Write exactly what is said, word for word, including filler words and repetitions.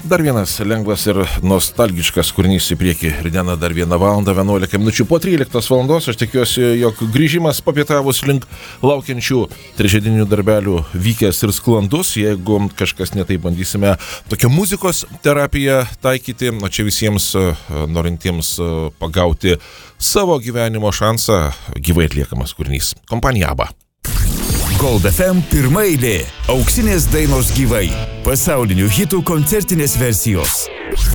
Dar vienas lengvas ir nostalgiškas kūrinys į priekį. Ridena dar vieną valandą, vienuolika minučių po tryliktos valandos. Aš tikiuosi, jog grįžimas papietavus link laukiančių trečiadieninių darbelių vykęs ir sklandus. Jeigu kažkas netai bandysime tokią muzikos terapiją taikyti, o čia visiems norintiems pagauti savo gyvenimo šansą, gyvai atliekamas kūrinys. Kompanija ABBA. Gold F M pirma eilė. Auksinės dainos gyvai. Pasaulinių hitų koncertinės versijos.